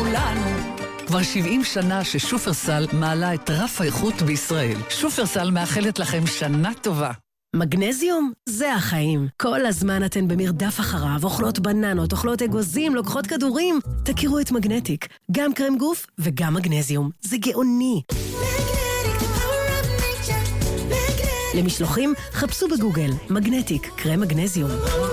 כולנו. כבר 70 שנה ששופרסל מעלה את רף האיכות בישראל. שופרסל מאחלת לכם שנה טובה. מגנזיום? זה החיים. כל הזמן אתן במרדף אחריו, אוכלות בננות, אוכלות אגוזים, לוקחות כדורים. תכירו את מגנטיק. גם קרם גוף וגם מגנזיום. זה גאוני. למשלוחים, חפשו בגוגל. מגנטיק, קרם מגנזיום.